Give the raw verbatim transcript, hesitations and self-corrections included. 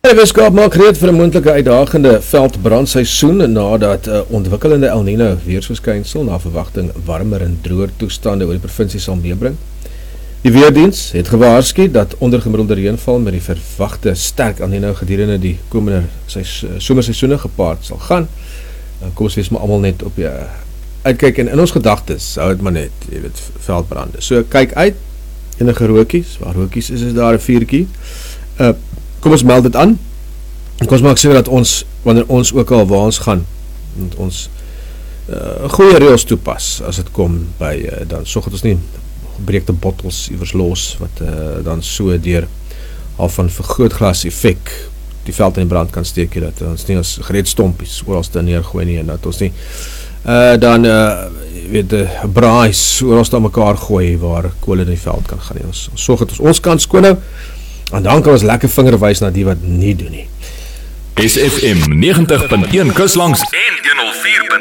Die Weskaap maak gereed vir 'n moontlike uitdagende veldbrandseisoen nadat 'n uh, ontwikkelende El Nino weersverskynsel na verwagting warmer en droër toestande oor die provinsie sal meebring. Die weerdiens het gewaarsku dat ondergemiddelde reënval met die verwagte sterk El Nino gedurende die komende somerseisoene gepaard sal gaan. Uh, kom ons wees maar almal net op die uh, uitkyk en in ons gedagtes hou dit maar net, jy weet, veldbrande. So kyk uit, enige rookies, waar rookies is, is daar 'n vuurtjie. Uh, Kom ons meld dit aan, en kom ons maak seker dat ons, wanneer ons ook al waar ons gaan, dat ons uh, goeie reëls toepas, as het kom by, uh, dan sorg dat ons nie gebreekte bottels iewers los, wat uh, dan so deur al van vergrootglas effek die veld in die brand kan steek, dat ons nie ons gereedstompies oor ons te neergooi nie, en dat ons nie uh, dan, uh, weet, uh, braais oor ons te mekaar gooi, waar kool in die veld kan gaan nie. Ons, ons sorg dat ons ons kant skoon hou, en dan kan ons lekker vinger wys na die wat nie doen nie. S F M negentig punt een Kuslangs en honderd